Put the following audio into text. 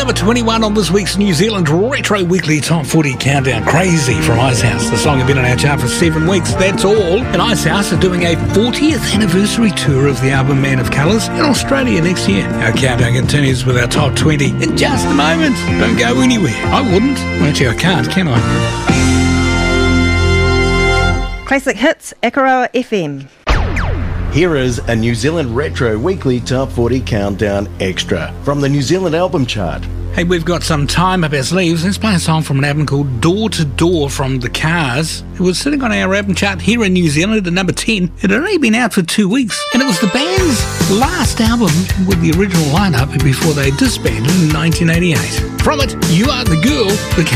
number 21 on this week's New Zealand Retro Weekly Top 40 Countdown. Crazy from Icehouse. The song has been on our chart for 7 weeks. That's all. And Icehouse are doing a 40th anniversary tour of the album Man of Colours in Australia next year. Our countdown continues with our top 20 in just a moment. Don't go anywhere. I wouldn't. Actually, I can't, can I? Classic Hits, Akaroa FM. Here is a New Zealand Retro Weekly Top 40 Countdown Extra from the New Zealand Album Chart. Hey, we've got some time up our sleeves. Let's play a song from an album called Door to Door from The Cars. It was sitting on our album chart here in New Zealand at number 10. It had only been out for 2 weeks, and it was the band's last album with the original lineup before they disbanded in 1988. From it, You Are the Girl, The Cars.